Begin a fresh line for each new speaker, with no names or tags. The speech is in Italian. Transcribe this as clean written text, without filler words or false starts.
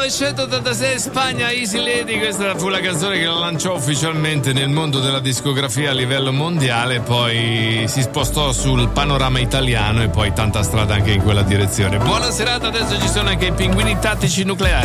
1986 Spagna, Easy Lady, questa fu la canzone che la lanciò ufficialmente nel mondo della discografia a livello mondiale, poi si spostò sul panorama italiano e poi tanta strada anche in quella direzione. Buona serata, adesso ci sono anche i Pinguini Tattici Nucleari.